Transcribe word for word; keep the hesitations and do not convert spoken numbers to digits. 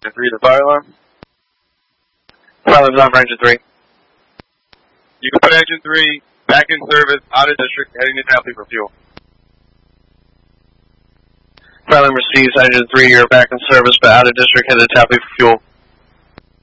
three, the fire alarm. Fire alarm's on for engine three. You can put engine three back in service, out of district, heading to Tapley for fuel. Fire alarm receives engine three, you're back in service, but out of district, headed to Tapley for fuel.